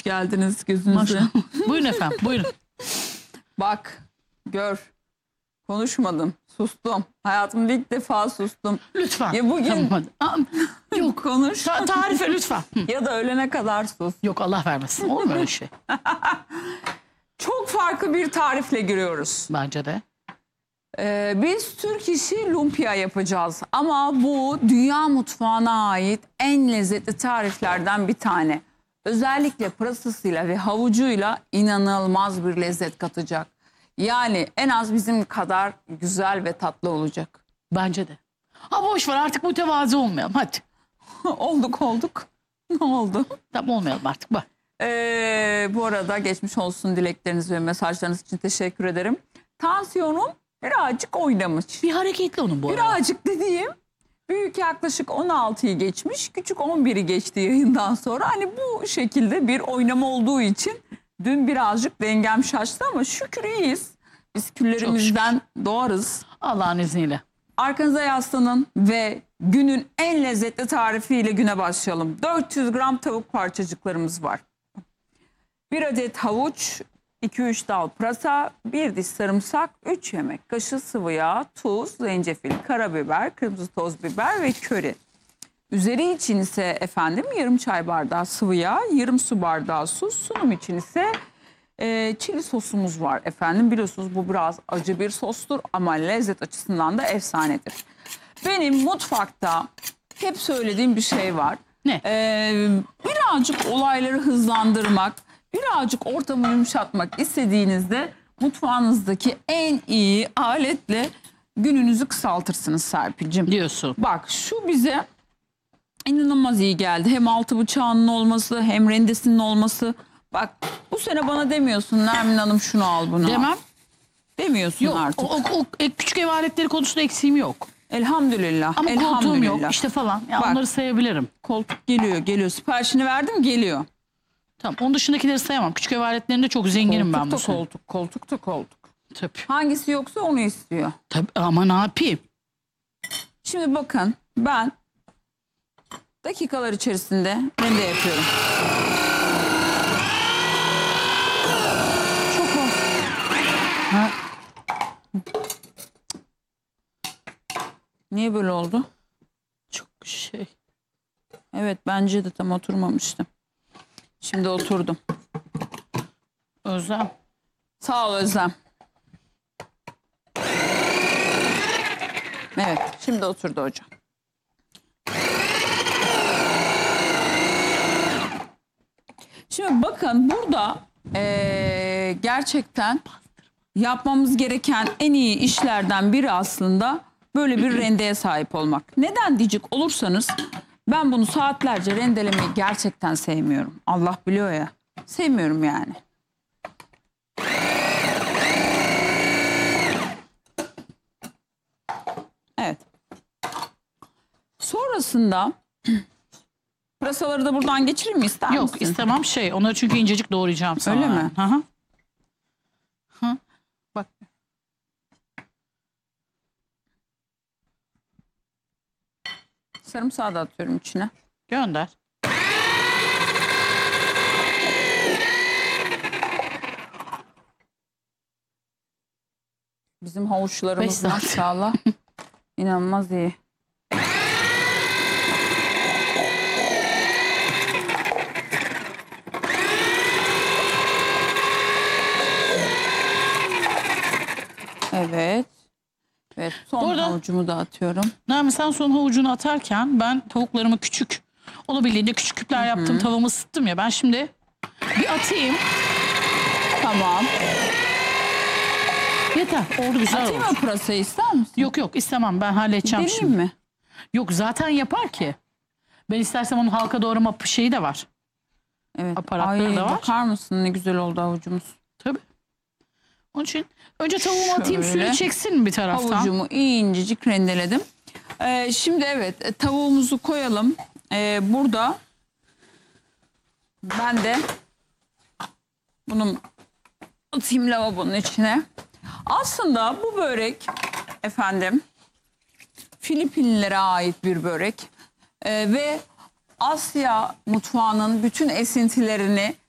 geldiniz gözünüzü. Maşallah. Buyurun efendim, buyurun. Bak, gör. Konuşmadım, sustum. Hayatımda ilk defa sustum. Lütfen. Ya bugün Tamam. yok konuş. Tarife lütfen. Ya da ölene kadar sus. Yok, Allah vermesin. Olur mu öyle şey? Çok farklı bir tarifle giriyoruz. Bence de. Biz Türk işi lumpia yapacağız. Ama bu dünya mutfağına ait en lezzetli tariflerden bir tane. Özellikle pırasasıyla ve havucuyla inanılmaz bir lezzet katacak. Yani en az bizim kadar güzel ve tatlı olacak. Bence de. Ha boş ver, artık mütevazı olmayalım. Hadi. olduk. Ne oldu? Tamam, olmayalım artık. Bak. Bu arada geçmiş olsun dilekleriniz ve mesajlarınız için teşekkür ederim. Tansiyonum birazcık oynamış. Bir hareketli onun bu arada. Birazcık dediğim büyük yaklaşık 16'yı geçmiş. Küçük 11'i geçti yayından sonra. Hani bu şekilde bir oynama olduğu için dün birazcık dengem şaştı ama şükür iyiyiz. Biz küllerimizden doğarız. Allah'ın izniyle. Arkanıza yaslanın ve günün en lezzetli tarifiyle güne başlayalım. 400 gram tavuk parçacıklarımız var. 1 adet havuç, 2-3 dal pırasa, 1 diş sarımsak, 3 yemek kaşığı sıvı yağ, tuz, zencefil, karabiber, kırmızı toz biber ve köri. Üzeri için ise efendim yarım çay bardağı sıvı yağ, yarım su bardağı su, sunum için ise çili sosumuz var efendim. Biliyorsunuz bu biraz acı bir sostur ama lezzet açısından da efsanedir. Benim mutfakta hep söylediğim bir şey var. Ne? Birazcık olayları hızlandırmak, birazcık ortamı yumuşatmak istediğinizde mutfağınızdaki en iyi aletle gününüzü kısaltırsınız Serpil'cim. Diyorsun. Bak şu bize inanılmaz iyi geldi. Hem altı bıçağının olması hem rendesinin olması. Bak bu sene bana demiyorsun Nermin Hanım şunu al bunu al. Demem. Demiyorsun Yok. artık. O küçük ev aletleri konusunda eksiğim yok. Elhamdülillah. Ama koltuğum elhamdülillah. yok işte falan. Ya Bak. onları sayabilirim. Koltuk geliyor. Siparişini verdim geliyor. Tamam, onun dışındakileri sayamam. Küçük ev aletlerinde çok zenginim ben bu sene. Koltuk da koltuk. Tabii. Hangisi yoksa onu istiyor. Tabii ama ne yapayım? Şimdi bakın ben dakikalar içerisinde rende yapıyorum. Çok hoş. Ha? Niye böyle oldu? Çok şey. Evet bence de tam oturmamıştım. Şimdi oturdum. Özlem. Sağ ol Özlem. Evet şimdi oturdu hocam. Şimdi bakın burada gerçekten yapmamız gereken en iyi işlerden biri aslında böyle bir rendeye sahip olmak. Neden diyecek olursanız ben bunu saatlerce rendelemeyi gerçekten sevmiyorum. Allah biliyor ya. Sevmiyorum yani. Evet. Sonrasında pırasaları da buradan geçireyim mi ister Yok misin? istemem onları çünkü incecik doğrayacağım sana. Öyle mi? Hı. Bak. Sarımsağı da atıyorum içine. Gönder. Bizim havuçlarımız 5 saat. maşallah inanılmaz iyi. Evet. Evet son Burada- havucumu da atıyorum. Nermin sen son havucunu atarken ben tavuklarımı küçük olabildiğince küçük küpler yaptım. Tavamı ısıttım ya, ben şimdi bir atayım. Tamam. Yeter, oldu, güzel Atayım oldu. mı pırasayı ister misin? Yok istemem, ben halledeceğim Deneyeyim şimdi. mi? Yok zaten yapar ki. Ben istersem onun halka doğrama şeyi de var. Evet. Aparatları Ay, da var. bakar mısın ne güzel oldu havucumuz. Tabii. Onun için önce tavuğumu atayım, Şöyle. suyu çeksin mi bir taraftan? Havucumu incecik rendeledim. Şimdi evet tavuğumuzu koyalım. Burada ben de bunu atayım lavabonun içine. Aslında bu börek efendim Filipinlilere ait bir börek. Ve Asya mutfağının bütün esintilerini